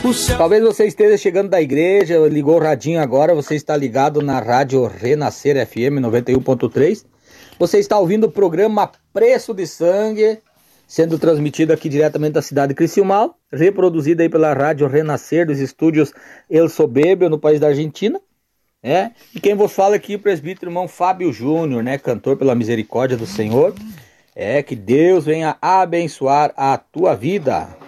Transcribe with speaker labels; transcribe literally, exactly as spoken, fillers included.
Speaker 1: Talvez você esteja chegando da igreja, ligou o radinho agora, você está ligado na Rádio Renascer F M noventa e um ponto três. Você está ouvindo o programa Preço de Sangue, sendo transmitido aqui diretamente da cidade de Criciúmal, reproduzido aí pela Rádio Renascer dos estúdios El Sobebio, no país da Argentina. É? E quem vos fala aqui é o presbítero irmão Fábio Júnior, né? Cantor pela misericórdia do Senhor. É, que Deus venha abençoar a tua vida.